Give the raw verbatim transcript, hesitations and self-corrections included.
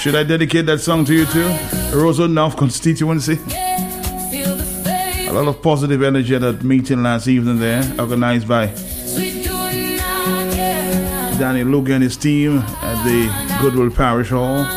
Should I dedicate that song to you too? Roseau North constituency. A lot of positive energy at that meeting last evening there, organized by Danny Luke and his team at the Goodwill Parish Hall.